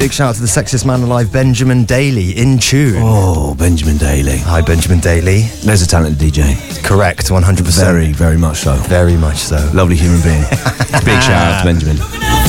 big shout out to the sexiest man alive, Benjamin Daly, in tune. Oh, Benjamin Daly. Hi, Benjamin Daly. There's a talented DJ. Correct, 100%. Very, very much so. Very much so. Lovely human being. Big shout out to Benjamin.